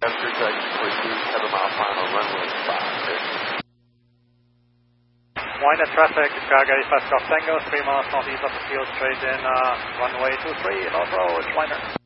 After taxi, please 7 mile final, runway 5. Wind traffic, Chicago, East West Golf Tango, 3 miles northeast of the field, straight in, runway 23, off road, Winder.